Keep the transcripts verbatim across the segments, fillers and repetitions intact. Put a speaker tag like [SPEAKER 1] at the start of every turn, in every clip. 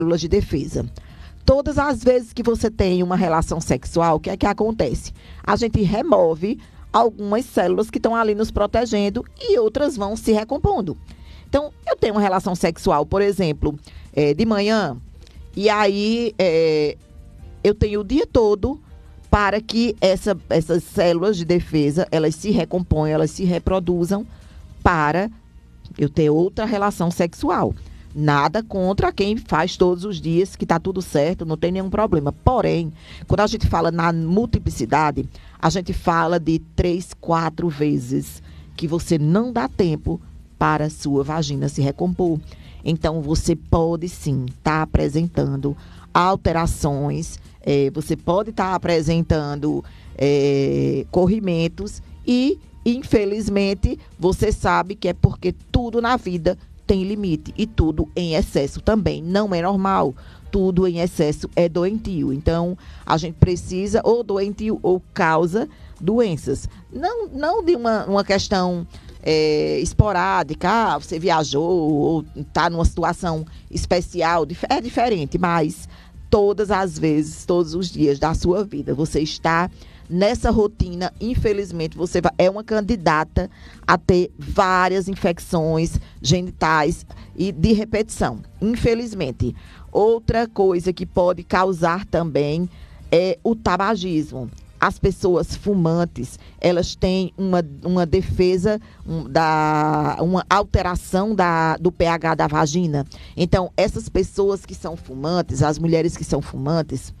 [SPEAKER 1] células de defesa. Todas as vezes que você tem uma relação sexual, o que é que acontece? A gente remove algumas células que estão ali nos protegendo e outras vão se recompondo. Então, eu tenho uma relação sexual, por exemplo, é, de manhã, e aí é, eu tenho o dia todo para que essa, essas células de defesa, elas se recomponham, elas se reproduzam para eu ter outra relação sexual. Nada contra quem faz todos os dias, que está tudo certo, não tem nenhum problema. Porém, quando a gente fala na multiplicidade, a gente fala de três, quatro vezes que você não dá tempo para a sua vagina se recompor. Então, você pode sim estar tá apresentando alterações, é, você pode estar tá apresentando é, corrimentos e, infelizmente, você sabe que é porque tudo na vida tem limite e tudo em excesso também não é normal. Tudo em excesso é doentio. Então, a gente precisa, ou doentio, ou causa doenças. Não, não de uma, uma questão é, esporádica, ah, você viajou, ou está numa situação especial, é diferente, mas todas as vezes, todos os dias da sua vida, você está nessa rotina, infelizmente, você é uma candidata a ter várias infecções genitais e de repetição, infelizmente. Outra coisa que pode causar também é o tabagismo. As pessoas fumantes, elas têm uma, uma defesa, um, da, uma alteração da, do pH da vagina. Então, essas pessoas que são fumantes, as mulheres que são fumantes,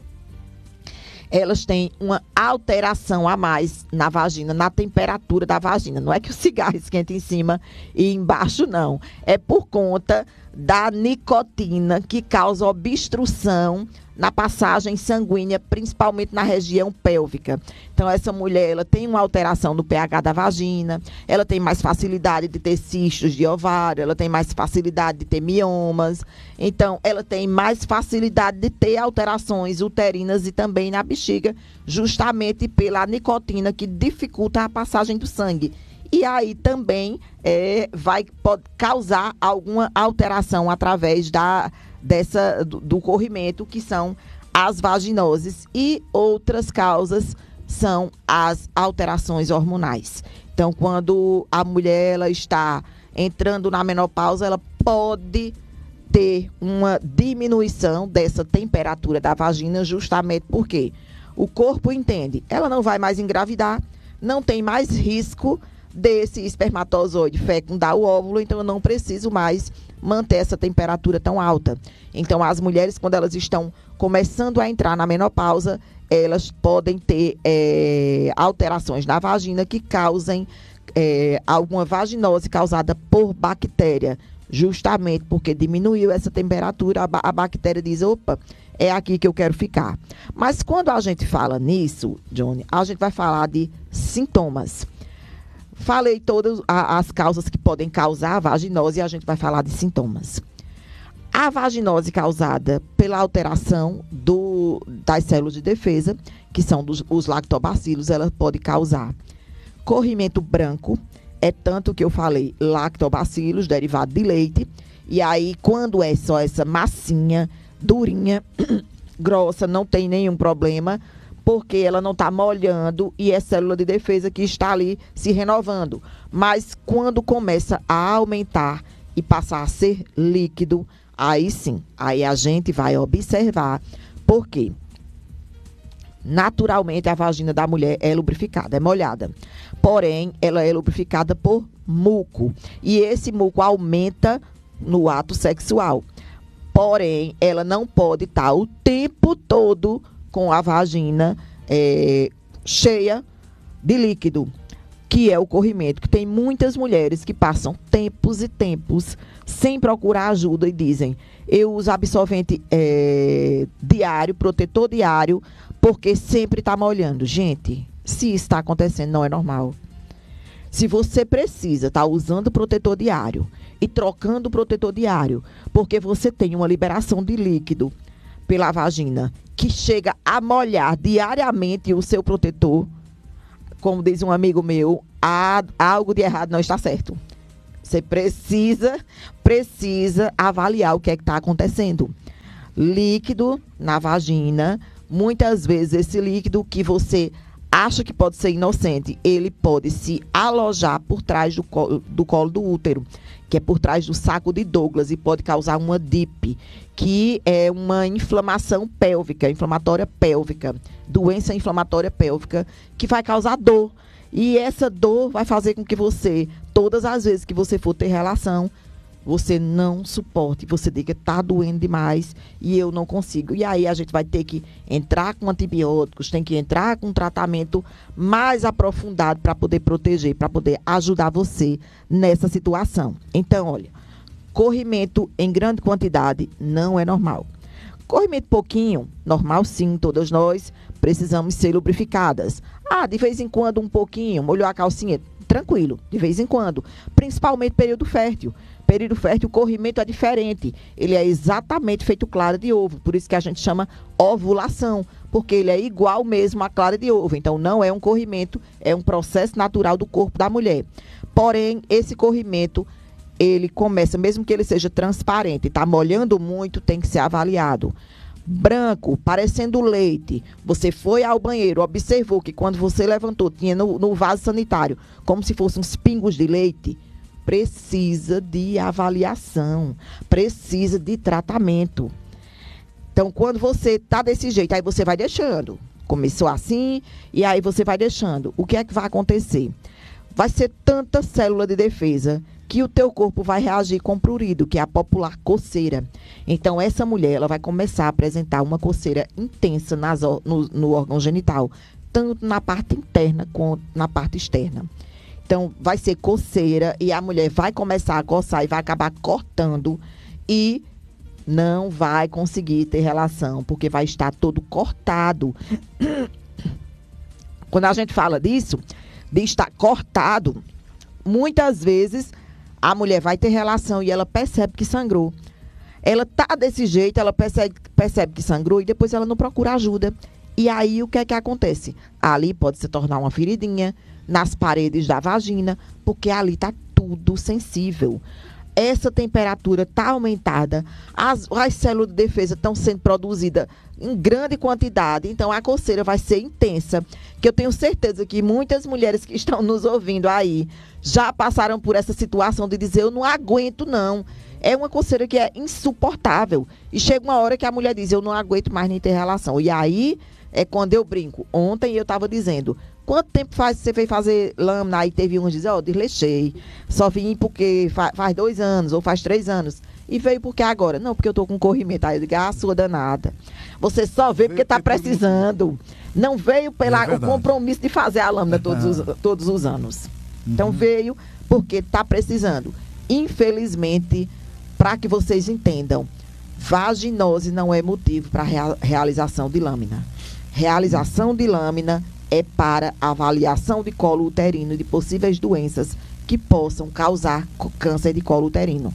[SPEAKER 1] elas têm uma alteração a mais na vagina, na temperatura da vagina. Não é que o cigarro esquenta em cima e embaixo, não. É por conta da nicotina que causa obstrução na passagem sanguínea, principalmente na região pélvica. Então, essa mulher, ela tem uma alteração do pH da vagina, ela tem mais facilidade de ter cistos de ovário, ela tem mais facilidade de ter miomas, então, ela tem mais facilidade de ter alterações uterinas e também na bexiga, justamente pela nicotina que dificulta a passagem do sangue. E aí também é, vai, pode causar alguma alteração através da, dessa, do, do corrimento, que são as vaginoses. E outras causas são as alterações hormonais. Então, quando a mulher ela está entrando na menopausa, ela pode ter uma diminuição dessa temperatura da vagina, justamente porque o corpo entende, ela não vai mais engravidar, não tem mais risco desse espermatozoide fecundar o óvulo, então eu não preciso mais manter essa temperatura tão alta. Então, as mulheres, quando elas estão começando a entrar na menopausa, elas podem ter é, alterações na vagina que causem é, alguma vaginose causada por bactéria, justamente porque diminuiu essa temperatura, a, ba a bactéria diz, opa, é aqui que eu quero ficar. Mas quando a gente fala nisso, Johnny, a gente vai falar de sintomas. Falei todas as causas que podem causar a vaginose e a gente vai falar de sintomas. A vaginose causada pela alteração do, das células de defesa, que são dos, os lactobacilos, ela pode causar corrimento branco, é tanto que eu falei lactobacilos, derivado de leite, e aí quando é só essa massinha, durinha, grossa, não tem nenhum problema, porque ela não está molhando e é célula de defesa que está ali se renovando. Mas quando começa a aumentar e passar a ser líquido, aí sim, aí a gente vai observar. Por quê? Naturalmente, a vagina da mulher é lubrificada, é molhada. Porém, ela é lubrificada por muco. E esse muco aumenta no ato sexual. Porém, ela não pode estar o tempo todo com a vagina é, cheia de líquido, que é o corrimento, que tem muitas mulheres que passam tempos e tempos sem procurar ajuda e dizem, eu uso absorvente é, diário, protetor diário, porque sempre está molhando. Gente, se isso está acontecendo, não é normal. Se você precisa estar tá usando protetor diário e trocando o protetor diário, porque você tem uma liberação de líquido pela vagina, que chega a molhar diariamente o seu protetor, como diz um amigo meu, há, algo de errado não está certo. Você precisa, precisa avaliar o que é que está acontecendo. líquido na vagina. Muitas vezes esse líquido que você acha que pode ser inocente, ele pode se alojar por trás do colo, do colo do útero, que é por trás do saco de Douglas, e pode causar uma D I P, que é uma inflamação pélvica, inflamatória pélvica, doença inflamatória pélvica, que vai causar dor. E essa dor vai fazer com que você, todas as vezes que você for ter relação, você não suporte, você diga, tá doendo demais e eu não consigo. E aí a gente vai ter que entrar com antibióticos, tem que entrar com um tratamento mais aprofundado para poder proteger, para poder ajudar você nessa situação. Então, olha, corrimento em grande quantidade não é normal. Corrimento pouquinho, normal sim, todas nós precisamos ser lubrificadas. Ah, de vez em quando um pouquinho, molhou a calcinha, tranquilo, de vez em quando. Principalmente período fértil. Período fértil, o corrimento é diferente. Ele é exatamente feito clara de ovo. Por isso que a gente chama ovulação. Porque ele é igual mesmo à clara de ovo. Então, não é um corrimento, é um processo natural do corpo da mulher. Porém, esse corrimento, ele começa, mesmo que ele seja transparente, está molhando muito, tem que ser avaliado. Branco, parecendo leite, você foi ao banheiro, observou que quando você levantou, tinha no, no vaso sanitário, como se fossem uns pingos de leite, precisa de avaliação, precisa de tratamento. Então, quando você está desse jeito, aí você vai deixando. Começou assim, e aí você vai deixando. O que é que vai acontecer? Vai ser tanta célula de defesa que o teu corpo vai reagir com prurido, que é a popular coceira. Então, essa mulher, ela vai começar a apresentar uma coceira intensa nas, no, no órgão genital, tanto na parte interna quanto na parte externa. Então, vai ser coceira e a mulher vai começar a coçar e vai acabar cortando e não vai conseguir ter relação, porque vai estar todo cortado. Quando a gente fala disso, de estar cortado, muitas vezes a mulher vai ter relação e ela percebe que sangrou. Ela tá desse jeito, ela percebe, percebe que sangrou e depois ela não procura ajuda. E aí, o que é que acontece? Ali pode se tornar uma feridinha nas paredes da vagina, porque ali tá tudo sensível. Essa temperatura está aumentada, as, as células de defesa estão sendo produzidas em grande quantidade, então a coceira vai ser intensa, que eu tenho certeza que muitas mulheres que estão nos ouvindo aí já passaram por essa situação de dizer, eu não aguento não. É uma coceira que é insuportável. E chega uma hora que a mulher diz, eu não aguento mais nem ter relação. E aí é quando eu brinco. Ontem eu estava dizendo, quanto tempo faz que você veio fazer lâmina? Aí teve uns que dizem, ó, oh, desleixei. Só vim porque fa faz dois anos ou faz três anos. E veio porque agora? Não, porque eu tô com corrimento. Aí eu digo, ah, sua danada. Você só veio porque tá precisando. Não veio pelo é compromisso de fazer a lâmina todos os, todos os anos. Uhum. Então veio porque tá precisando. Infelizmente, para que vocês entendam, vaginose não é motivo para rea realização de lâmina. Realização de lâmina é para avaliação de colo uterino de possíveis doenças que possam causar câncer de colo uterino.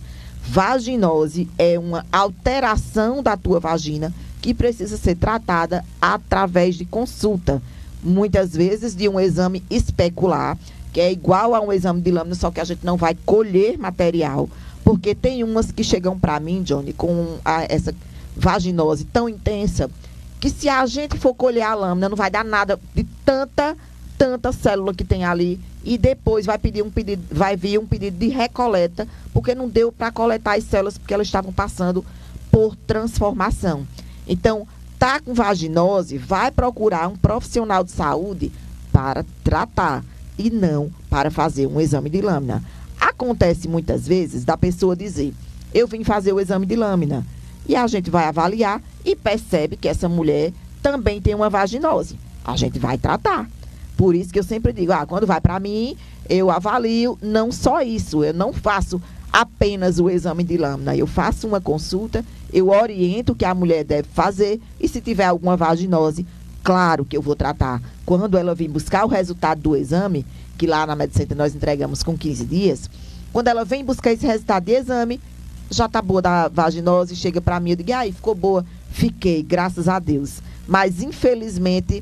[SPEAKER 1] Vaginose é uma alteração da tua vagina que precisa ser tratada através de consulta. Muitas vezes de um exame especular, que é igual a um exame de lâmina, só que a gente não vai colher material. Porque tem umas que chegam para mim, Johnny, com a, essa vaginose tão intensa, que se a gente for colher a lâmina, não vai dar nada de tanta, tanta célula que tem ali. E depois vai, pedir um pedido, vai vir um pedido de recoleta, porque não deu para coletar as células, porque elas estavam passando por transformação. Então, tá com vaginose, vai procurar um profissional de saúde para tratar e não para fazer um exame de lâmina. Acontece muitas vezes da pessoa dizer, eu vim fazer o exame de lâmina. E a gente vai avaliar e percebe que essa mulher também tem uma vaginose. A gente vai tratar. Por isso que eu sempre digo, ah, quando vai para mim, eu avalio não só isso. Eu não faço apenas o exame de lâmina. Eu faço uma consulta, eu oriento o que a mulher deve fazer. E se tiver alguma vaginose, claro que eu vou tratar. Quando ela vir buscar o resultado do exame, que lá na Medicenter nós entregamos com quinze dias, quando ela vem buscar esse resultado de exame, já tá boa da vaginose, chega para mim, eu digo, ai, ficou boa. Fiquei, graças a Deus. Mas, infelizmente,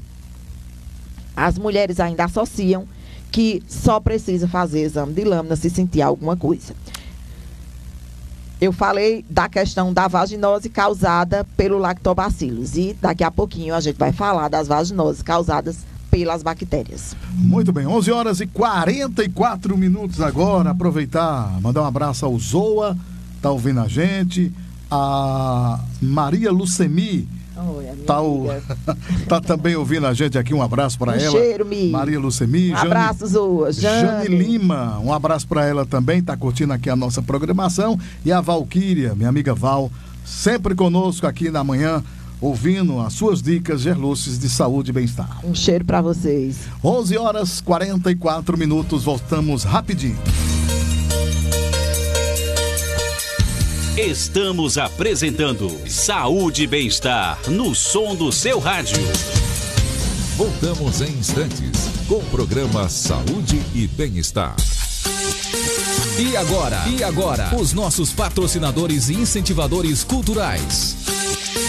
[SPEAKER 1] as mulheres ainda associam que só precisa fazer exame de lâmina se sentir alguma coisa. Eu falei da questão da vaginose causada pelo lactobacillus e daqui a pouquinho a gente vai falar das vaginoses causadas pelas bactérias.
[SPEAKER 2] Muito bem, onze horas e quarenta e quatro minutos agora. Aproveitar, mandar um abraço ao Zoa, tá ouvindo a gente, a Maria Lucemi.
[SPEAKER 1] Oi, a minha
[SPEAKER 2] tá, o... tá também ouvindo a gente aqui, um abraço para
[SPEAKER 1] um
[SPEAKER 2] ela.
[SPEAKER 1] Cheiro, Mi.
[SPEAKER 2] Maria Lucemi.
[SPEAKER 1] Um abraço, Zoa. Jane.
[SPEAKER 2] Jane Lima, um abraço para ela também, tá curtindo aqui a nossa programação. E a Valquíria, minha amiga Val, sempre conosco aqui na manhã, ouvindo as suas dicas, Gerluces, de saúde e bem-estar.
[SPEAKER 1] Um cheiro para vocês.
[SPEAKER 2] onze horas e quarenta e quatro minutos, voltamos rapidinho.
[SPEAKER 3] Estamos apresentando Saúde e Bem-Estar no som do seu rádio.
[SPEAKER 4] Voltamos em instantes com o programa Saúde e Bem-Estar. E agora? E agora? Os nossos patrocinadores e incentivadores culturais.